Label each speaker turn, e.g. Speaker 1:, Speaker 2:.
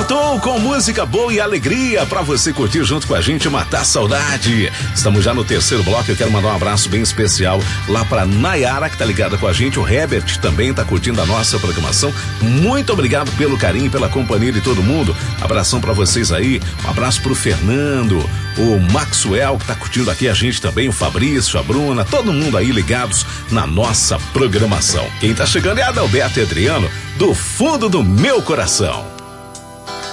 Speaker 1: voltou com música boa e alegria pra você curtir junto com a gente e matar a saudade. Estamos já no terceiro bloco. Eu quero mandar um abraço bem especial lá pra Nayara, que tá ligada com a gente. O Herbert também tá curtindo a nossa programação. Muito obrigado pelo carinho e pela companhia de todo mundo. Abração pra vocês aí. Um abraço pro Fernando, o Maxwell, que tá curtindo aqui a gente também, o Fabrício, a Bruna, todo mundo aí ligados na nossa programação. Quem tá chegando é Adalberto e Adriano, do fundo do meu coração.